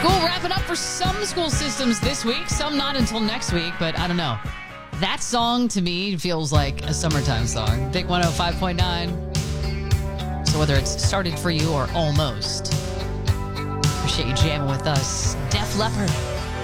School wrapping up for some school systems this week, some not until next week, but I don't know. That song to me feels like a summertime song. Big 105.9. So whether it's started for you or almost, appreciate you jamming with us. Def Leppard.